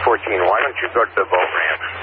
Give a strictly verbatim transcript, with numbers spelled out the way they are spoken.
fourteen, why don't you go to the boat ramp?